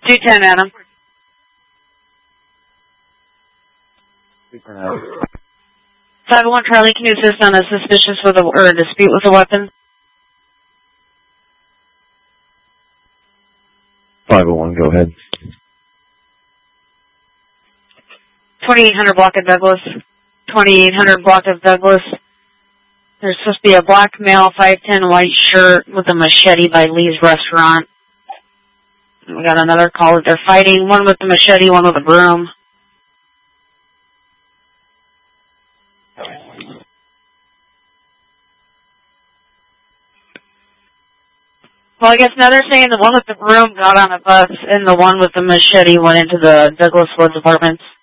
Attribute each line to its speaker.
Speaker 1: 210, Adam. 501 Charlie, can you assist on a suspicious with or a dispute with a weapon?
Speaker 2: 501, go ahead.
Speaker 1: 2800 block of Douglas. 2800 block of Douglas. There's supposed to be a black male, 5'10", white shirt with a machete by Lee's Restaurant. We got another call that they're fighting. One with the machete, one with a broom. Well, I guess now they're saying the one with the broom got on a bus and the one with the machete went into the Douglas Woods Apartments.